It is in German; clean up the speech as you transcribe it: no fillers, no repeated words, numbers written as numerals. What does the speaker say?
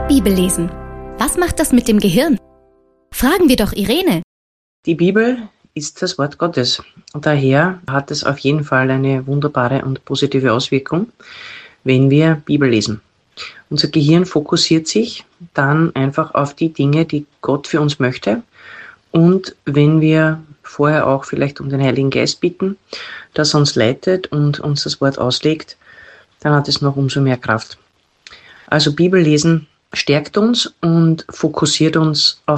Bibellesen. Was macht das mit dem Gehirn? Fragen wir doch Irene. Die Bibel ist das Wort Gottes. Und daher hat es auf jeden Fall eine wunderbare und positive Auswirkung, wenn wir Bibel lesen. Unser Gehirn fokussiert sich dann einfach auf die Dinge, die Gott für uns möchte. Und wenn wir vorher auch vielleicht um den Heiligen Geist bitten, dass er uns leitet und uns das Wort auslegt, dann hat es noch umso mehr Kraft. Also Bibellesen stärkt uns und fokussiert uns auf